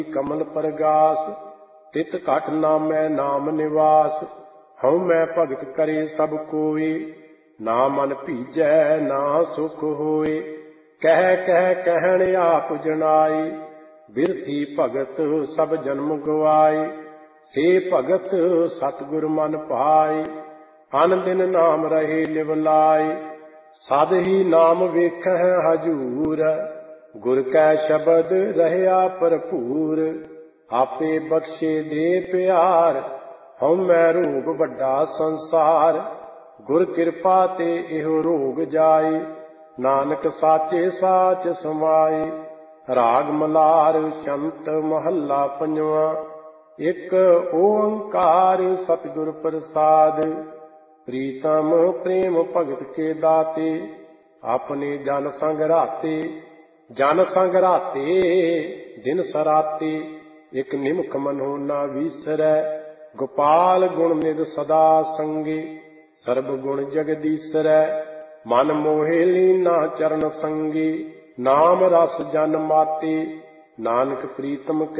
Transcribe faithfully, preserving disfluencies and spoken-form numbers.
कमल परगास तित घट नामै नाम निवास। हऊँ मैं भगत करे सब कोई ना मन भीजै ना सुख होए। कह कह कहन आप जनाई बिरथी भगत सब जन्म गवाए। से भगत सतगुर मन पाए अन दिन नाम रहे लिवलाए। सद ही नाम वेखह हजूर गुर कै शब्द रहया भरपूर। आपे बख्शे दे प्यार हऊँ मैं रोग वड्डा संसार। गुर कृपा ते एहो रोग जाए नानक साचे साच समाए। राग मलार शंत महला पंजवा। एक ओंकार सतगुर प्रसाद। प्रीतम प्रेम भगत के दाते अपने जन संग राते। जन संग राते दिन सराते एक निमख मनो न विसरै। गोपाल गुण निध सदा संगे सर्ब गुण जगदीसरै। मन मोहे लीना चरण संगे नाम रस जन माते। नानक प्रीतम